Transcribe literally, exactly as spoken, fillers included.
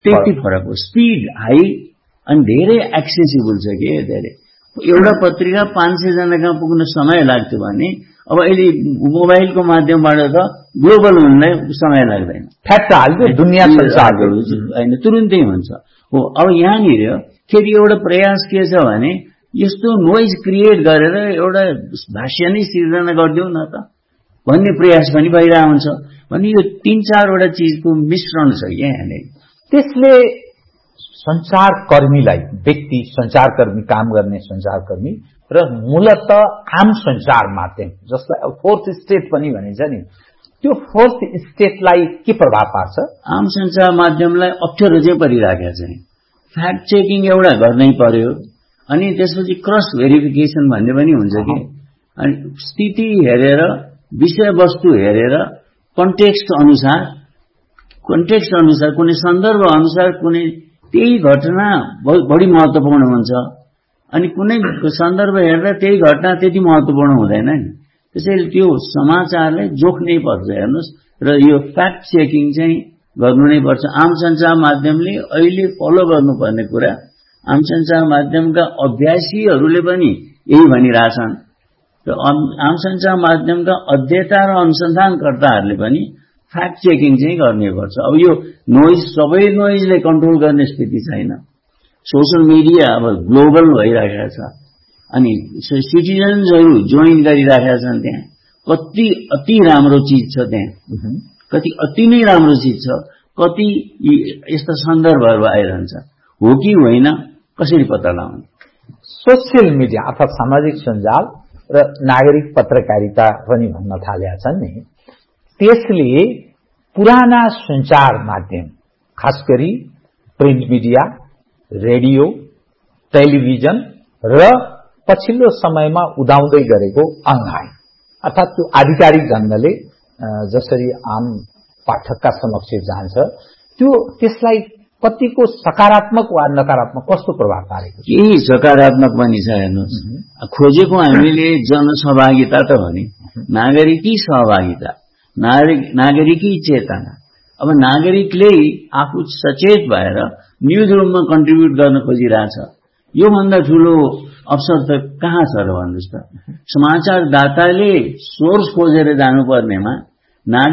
त्यति फरक हो। स्पिड हाई अनि धेरै एक्सेसिबल छ कि धेरै। एउटा पत्रिका पाँच सय जना कहाँ पुग्न समय लाग्थ्यो भने अब अहिले मोबाइलको माध्यमबाट त ग्लोबल हुनलाई समय लाग्दैन। फ्याक्ट हाल्यो दुनिया संसारको हैन तुरुन्तै हुन्छ हो। अब यहाँनिर फेरि एउटा प्रयास के छ भने यस्तो नोइज क्रिएट गरेर एउटा भाष्य नै सिर्जना गरिदेऊ न त भन्ने प्रयास पनि भइरहेको हुन्छ। भने यो तीन चारवटा चीजको मिश्रण छ यहाँले। त्यसले संचारकर्मीलाई व्यक्ति संचारकर्मी काम गर्ने संचारकर्मी र मूलत आम संचार माध्यम जसलाई फोर्थ स्टेट पनि भनिन्छ नि त्यो फोर्थ स्टेटलाई के प्रभाव पार्छ? आम संचार माध्यमलाई अप्ठ्यारो चाहिँ परिराखेको छ। फ्याक्ट चेकिङ एउटा गर्नै पर्यो अनि त्यसपछि क्रस भेरिफिकेसन भन्ने पनि हुन्छ कि अनि स्थिति हेरेर विषयवस्तु हेरेर कन्टेक्स्ट अनुसार कन्टेक्स्ट अनुसार कुनै सन्दर्भ अनुसार कुनै त्यही घटना बढी महत्त्वपूर्ण हुन्छ अनि कुनै सन्दर्भ हेर्दा त्यही घटना त्यति महत्त्वपूर्ण हुँदैन नि। त्यसैले त्यो समाचारलाई जोख्नै पर्छ हेर्नुस् र यो फ्याक्ट चेकिङ चाहिँ गर्नु नै पर्छ। आम सञ्चार माध्यमले अहिले फलो गर्नुपर्ने कुरा आम सञ्चार माध्यमका अभ्यासीहरूले पनि यही भनिरहेछन् र आम सञ्चार माध्यमका अध्येता र अनुसन्धानकर्ताहरूले पनि फ्याक्ट चेकिङ चाहिँ गर्नै पर्छ। अब यो नोइज सबै नोइजले कन्ट्रोल गर्ने स्थिति छैन। सोशल मिडिया अब ग्लोबल भइरहेको छ अनि सिटिजन्सहरू जोइन गरिरहेका छन्। त्यहाँ कति अति राम्रो चीज छ, त्यहाँ कति अति नै राम्रो चीज छ, कति यस्ता सन्दर्भहरू आइरहन्छ हो कि होइन कसरी पत्ता लगाउने? सोशल मिडिया अर्थात सामाजिक सञ्जाल र नागरिक पत्रकारिता पनि भन्न थालेका छन् नि त्यसले पुराना संचार माध्यम खास गरी प्रिन्ट मिडिया रेडियो टेलिभिजन र पछिल्लो समयमा उदाउँदै गरेको अनलाइन अर्थात त्यो आधिकारिक ढंगले जसरी आम पाठकका समक्ष जान्छ त्यो त्यसलाई कतिको सकारात्मक वा नकारात्मक कस्तो प्रभाव पारेको छ? केही सकारात्मक पनि छ हेर्नुस्। खोजेको हामीले जनसहभागिता त भने नागरिकी सहभागिता नागरिकी चेतना। अब नागरिकले आफू सचेत भएर न्यूज रूममा कन्ट्रिब्युट गर्न खोजिरहेछ यो भन्दा ठूलो अवसर त कहाँ छ र भन्नुस् त। समाचारदाताले सोर्स खोजेर जानुपर्नेमा